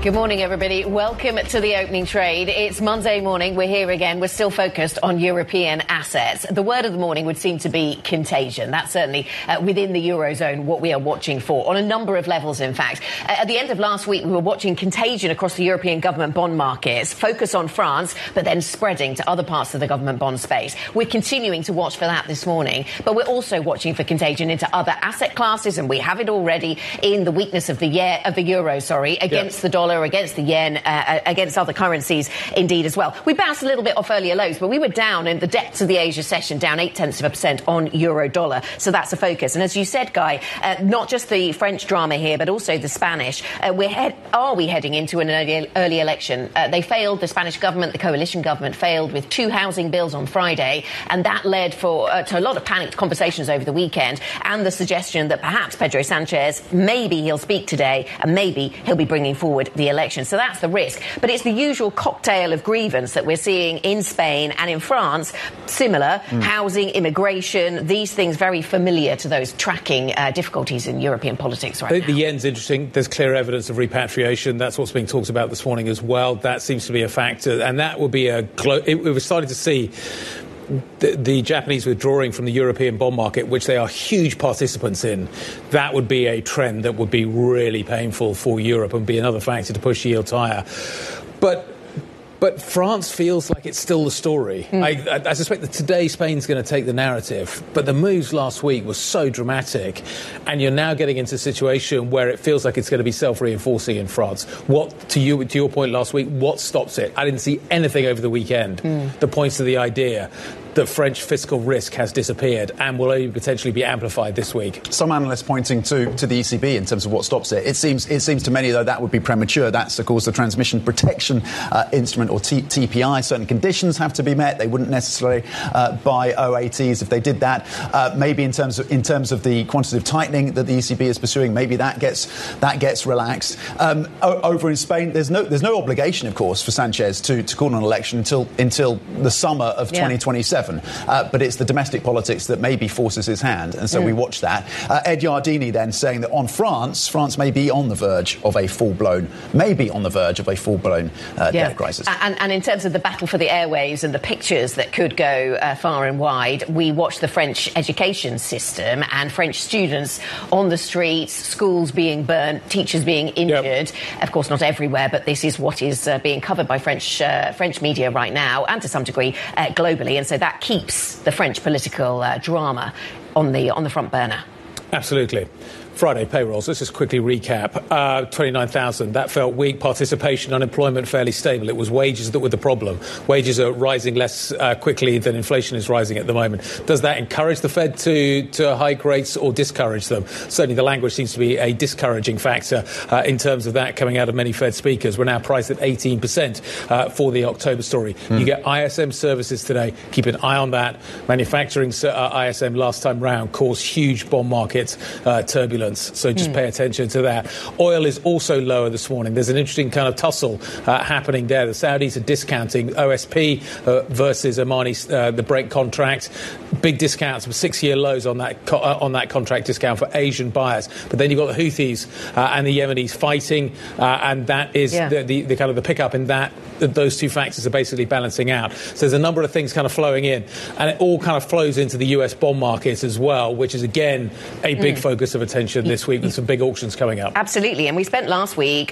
Good morning, everybody. Welcome to the opening trade. It's Monday morning. We're here again. We're still focused on European assets. The word of the morning would seem to be contagion. That's certainly within the Eurozone what we are watching for, on a number of levels, in fact. At the end of last week, we were watching contagion across the European government bond markets, focus on France, but then spreading to other parts of the government bond space. We're continuing to watch for that this morning, but we're also watching for contagion into other asset classes, and we have it already in the weakness of the euro, against the dollar, against the yen, against other currencies indeed as well. We bounced a little bit off earlier lows, but we were down in the depths of the Asia session, down 0.8% on euro dollar. So that's a focus. And as you said, Guy, not just the French drama here, but also the Spanish. Are we heading into an early election? They failed, the Spanish government, the coalition government failed with 2 housing bills on Friday, and that led to a lot of panicked conversations over the weekend, and the suggestion that perhaps Pedro Sanchez, maybe he'll speak today, and maybe he'll be bringing forward the election. So that's the risk. But it's the usual cocktail of grievance that we're seeing in Spain and in France. Similar, housing, immigration, these things very familiar to those tracking difficulties in European politics right now. The yen's interesting. There's clear evidence of repatriation. That's what's being talked about this morning as well. That seems to be a factor. And that would be we're starting to see the Japanese withdrawing from the European bond market, which they are huge participants in. That would be a trend that would be really painful for Europe and be another factor to push yields higher. But France feels like it's still the story. I suspect that today Spain's going to take the narrative. But the moves last week were so dramatic. And you're now getting into a situation where it feels like it's going to be self-reinforcing in France. To your point last week, what stops it? I didn't see anything over the weekend that points to the idea that French fiscal risk has disappeared and will only potentially be amplified this week. Some analysts pointing to the ECB in terms of what stops it. It seems to many, though, that would be premature. That's, of course, the Transmission Protection Instrument, or TPI. Certain conditions have to be met. They wouldn't necessarily buy OATs if they did that. Maybe in terms of the quantitative tightening that the ECB is pursuing, maybe that gets relaxed. Over in Spain, there's no obligation, of course, for Sanchez to call an election until the summer of 2027. But it's the domestic politics that maybe forces his hand, and so we watch that. Ed Yardini then saying that on France may be on the verge of a full-blown debt crisis. And in terms of the battle for the airwaves and the pictures that could go far and wide, we watch the French education system and French students on the streets, schools being burnt, teachers being injured. Of course, not everywhere, but this is what is being covered by French media right now, and to some degree globally. And so that keeps the French political drama on the front burner. Absolutely. Friday payrolls, let's just quickly recap. 29,000, that felt weak. Participation, unemployment fairly stable. It was wages that were the problem. Wages are rising less quickly than inflation is rising at the moment. Does that encourage the Fed to hike rates or discourage them? Certainly the language seems to be a discouraging factor in terms of that coming out of many Fed speakers. We're now priced at 18% for the October story. You get ISM services today. Keep an eye on that. Manufacturing ISM last time round caused huge bond market turbulence. So just pay attention to that. Oil is also lower this morning. There's an interesting kind of tussle happening there. The Saudis are discounting OSP versus Omani, the Brent contract. Big discounts, 6-year lows on that contract discount for Asian buyers. But then you've got the Houthis and the Yemenis fighting, and that is the kind of the pickup in that. Those two factors are basically balancing out. So there's a number of things kind of flowing in, and it all kind of flows into the US bond market as well, which is again a big focus of attention this week with some big auctions coming up. Absolutely, and we spent last week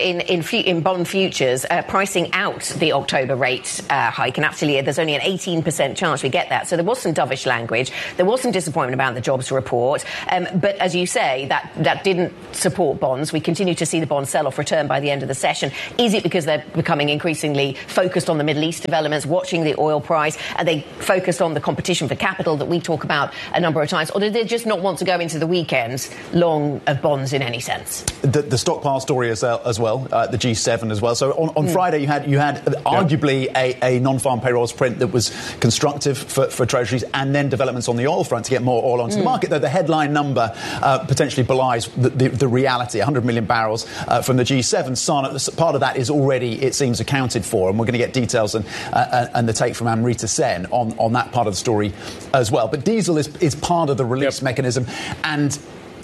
in bond futures pricing out the October rate hike, and actually there's only an 18% chance we get that. So there was some dovish language. There was some disappointment about the jobs report, but as you say, that didn't support bonds. We continue to see the bond sell-off return by the end of the session. Is it because they're becoming increasingly focused on the Middle East developments, watching the oil price? Are they focused on the competition for capital that we talk about a number of times? Or did they just not want to go into the weekend long of bonds in any sense? The stockpile story as well, the G7 as well. So on Friday you had arguably a non-farm payrolls print that was constructive for Treasuries, and then developments on the oil front to get more oil onto the market, though the headline number potentially belies the reality. 100 million barrels from the G7. Part of that is already, it seems, accounted for, and we're going to get details and the take from Amrita Sen on that part of the story as well. But diesel is part of the release mechanism, and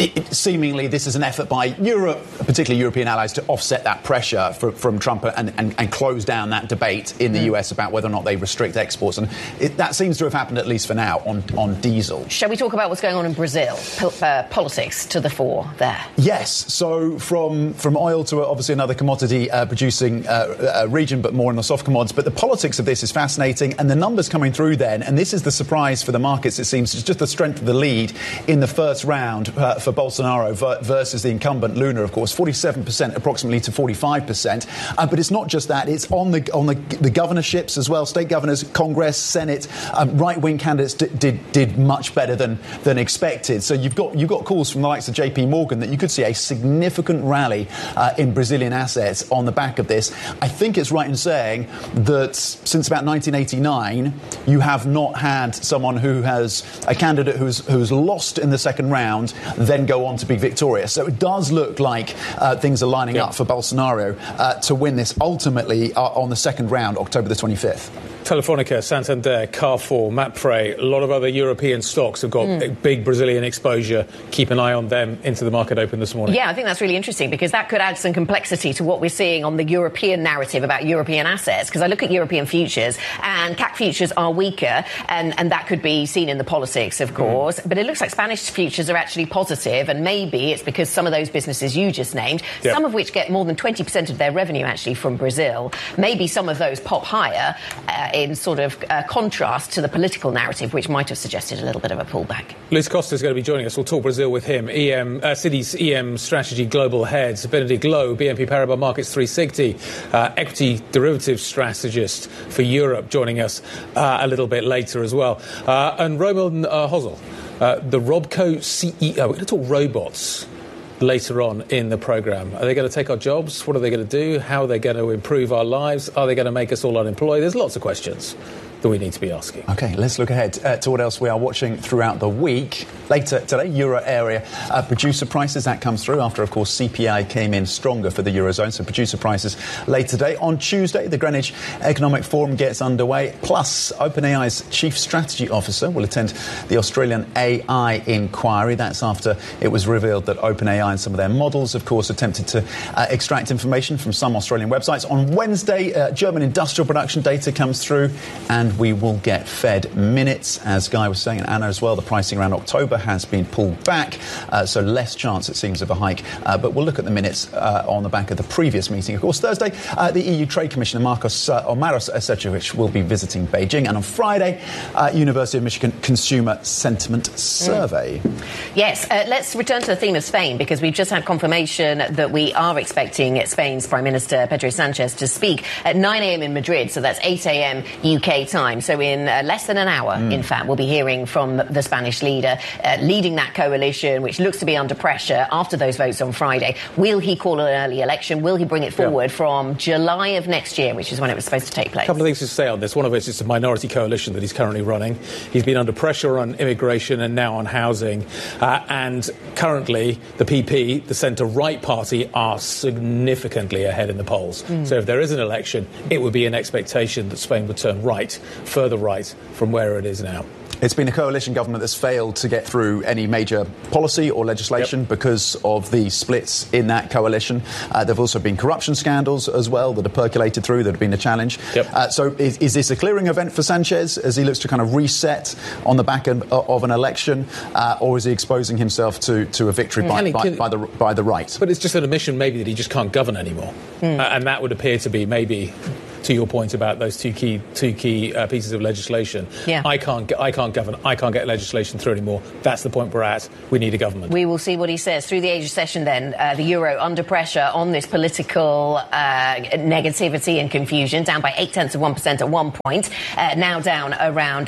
seemingly this is an effort by Europe, particularly European allies, to offset that pressure from Trump and close down that debate in the US about whether or not they restrict exports. And that seems to have happened, at least for now, on diesel. Shall we talk about what's going on in Brazil? Politics to the fore there. Yes. So from oil to obviously another commodity producing region, but more in the soft commodities. But the politics of this is fascinating, and the numbers coming through then, and this is the surprise for the markets, it seems, it's just the strength of the lead in the first round for Bolsonaro versus the incumbent Lula, of course, 47% approximately to 45%. But it's not just that; it's on the governorships as well. State governors, Congress, Senate, right-wing candidates did much better than expected. So you've got calls from the likes of JP Morgan that you could see a significant rally in Brazilian assets on the back of this. I think it's right in saying that since about 1989, you have not had someone who has a candidate who's lost in the second round then go on to be victorious. So it does look like things are lining up for Bolsonaro to win this ultimately on the second round, October the 25th. Telefonica, Santander, Carrefour, Mapfre, a lot of other European stocks have got big Brazilian exposure. Keep an eye on them into the market open this morning. Yeah, I think that's really interesting because that could add some complexity to what we're seeing on the European narrative about European assets. Because I look at European futures and CAC futures are weaker and that could be seen in the politics, of course. But it looks like Spanish futures are actually positive, and maybe it's because some of those businesses you just named, some of which get more than 20% of their revenue actually from Brazil, maybe some of those pop higher in sort of contrast to the political narrative, which might have suggested a little bit of a pullback. Luis Costa is going to be joining us. We'll talk Brazil with him. Citi's EM Strategy Global Head, Benedict Lowe, BNP Paribas Markets 360, equity derivatives strategist for Europe, joining us a little bit later as well. And Roman Hosel, the Robco CEO. We're going to talk robots later on in the programme. Are they going to take our jobs? What are they going to do? How are they going to improve our lives? Are they going to make us all unemployed? There's lots of questions that we need to be asking. OK, let's look ahead to what else we are watching throughout the week. Later today, Euro area producer prices, that comes through after, of course, CPI came in stronger for the Eurozone. So producer prices later today. On Tuesday, the Greenwich Economic Forum gets underway. Plus, OpenAI's chief strategy officer will attend the Australian AI inquiry. That's after it was revealed that OpenAI and some of their models, of course, attempted to extract information from some Australian websites. On Wednesday, German industrial production data comes through, and we will get Fed minutes. As Guy was saying, and Anna as well, the pricing around October has been pulled back, so less chance, it seems, of a hike. But we'll look at the minutes on the back of the previous meeting. Of course, Thursday, the EU Trade Commissioner Maros Sefcovic will be visiting Beijing. And on Friday, University of Michigan Consumer Sentiment Survey. Yes, let's return to the theme of Spain, because we've just had confirmation that we are expecting Spain's Prime Minister Pedro Sanchez to speak at 9 a.m. in Madrid, so that's 8 a.m. UK time. So in less than an hour, in fact, we'll be hearing from the Spanish leader leading that coalition, which looks to be under pressure after those votes on Friday. Will he call an early election? Will he bring it forward from July of next year, which is when it was supposed to take place? A couple of things to say on this. One of it is a minority coalition that he's currently running. He's been under pressure on immigration and now on housing. And currently, the PP, the centre-right party, are significantly ahead in the polls. So if there is an election, it would be an expectation that Spain would turn right, further right from where it is now. It's been a coalition government that's failed to get through any major policy or legislation because of the splits in that coalition. There have also been corruption scandals as well that have percolated through, that have been a challenge. So is this a clearing event for Sanchez as he looks to kind of reset on the back of an election, or is he exposing himself to a victory by the right? But it's just an admission maybe that he just can't govern anymore. And that would appear to be maybe, to your point about those two key pieces of legislation. I can't govern. I can't get legislation through anymore. That's the point we're at. We need a government. We will see what he says through the Asia session then. The euro under pressure on this political negativity and confusion, down by 0.8% at one point, now down around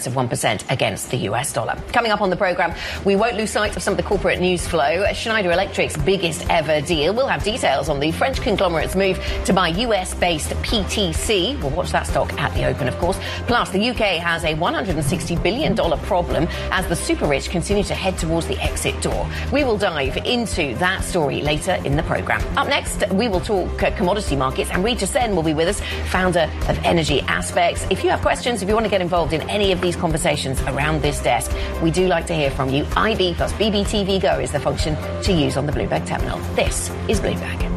0.6% against the US dollar. Coming up on the programme, we won't lose sight of some of the corporate news flow. Schneider Electric's biggest ever deal. We'll have details on the French conglomerate's move to buy US-based PT BTC. We'll watch that stock at the open, of course. Plus, the UK has a $160 billion problem as the super rich continue to head towards the exit door. We will dive into that story later in the programme. Up next, we will talk commodity markets, and Rita Sen will be with us, founder of Energy Aspects. If you have questions, if you want to get involved in any of these conversations around this desk, we do like to hear from you. IB plus BBTV Go is the function to use on the Bloomberg terminal. This is Bloomberg.